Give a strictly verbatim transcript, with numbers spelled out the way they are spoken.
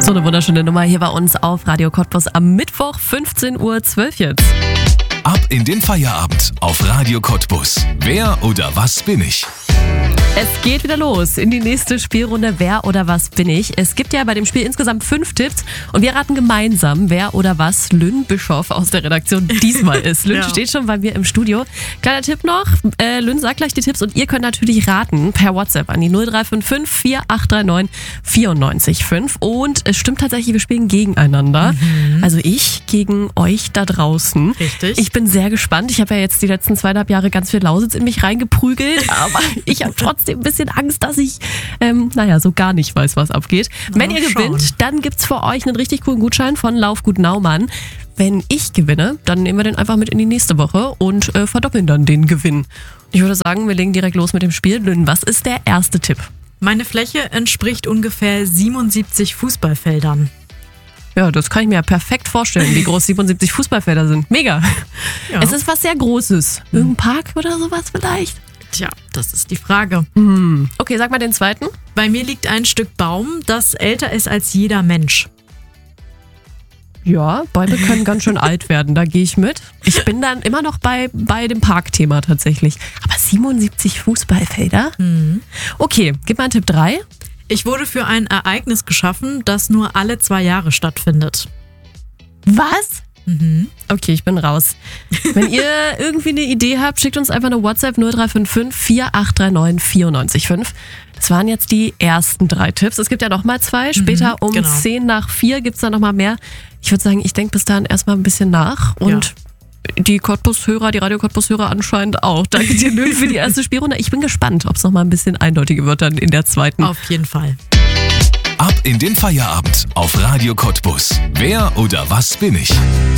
So eine wunderschöne Nummer hier bei uns auf Radio Cottbus am Mittwoch, fünfzehn Uhr zwölf jetzt. Ab in den Feierabend auf Radio Cottbus. Wer oder was bin ich? Es geht wieder los in die nächste Spielrunde Wer oder was bin ich. Es gibt ja bei dem Spiel insgesamt fünf Tipps und wir raten gemeinsam, wer oder was Lynn Bischoff aus der Redaktion diesmal ist. Lynn Ja. steht schon bei mir im Studio. Kleiner Tipp noch, äh, Lynn sagt gleich die Tipps und ihr könnt natürlich raten per WhatsApp an die null drei fünf fünf, vier acht drei neun, vier neun fünf. Und es stimmt tatsächlich, wir spielen gegeneinander. Mhm. Also ich gegen euch da draußen. Richtig. Ich bin sehr gespannt. Ich habe ja jetzt die letzten zweieinhalb Jahre ganz viel Lausitz in mich reingeprügelt, aber ich habe trotzdem ein bisschen Angst, dass ich, ähm, naja, so gar nicht weiß, was abgeht. Wenn Mal ihr schauen. gewinnt, dann gibt's für euch einen richtig coolen Gutschein von Laufgut Naumann. Wenn ich gewinne, dann nehmen wir den einfach mit in die nächste Woche und äh, verdoppeln dann den Gewinn. Ich würde sagen, wir legen direkt los mit dem Spiel. Lynn, was ist der erste Tipp? Meine Fläche entspricht ungefähr siebenundsiebzig Fußballfeldern. Ja, das kann ich mir ja perfekt vorstellen, wie groß siebenundsiebzig Fußballfelder sind. Mega. Ja. Es ist was sehr Großes. Irgendein Park oder sowas vielleicht? Tja, das ist die Frage. Okay, sag mal den zweiten. Bei mir liegt ein Stück Baum, das älter ist als jeder Mensch. Ja, Bäume können ganz schön alt werden, da gehe ich mit. Ich bin dann immer noch bei, bei dem Parkthema tatsächlich. Aber siebenundsiebzig Fußballfelder? Okay, gib mal einen Tipp drei. Ich wurde für ein Ereignis geschaffen, das nur alle zwei Jahre stattfindet. Was? Okay, ich bin raus. Wenn ihr irgendwie eine Idee habt, schickt uns einfach eine WhatsApp null drei fünf fünf, vier acht drei neun, vier neun fünf. Das waren jetzt die ersten drei Tipps. Es gibt ja noch mal zwei. Später um genau. zehn nach vier gibt es dann noch mal mehr. Ich würde sagen, ich denke bis dahin erstmal ein bisschen nach. Und die Cottbus-Hörer, die Radio-Cottbus-Hörer anscheinend auch. Danke dir, Lynn, für die erste Spielrunde. Ich bin gespannt, ob es noch mal ein bisschen eindeutiger wird dann in der zweiten. Auf jeden Fall. Ab in den Feierabend auf Radio Cottbus. Wer oder was bin ich?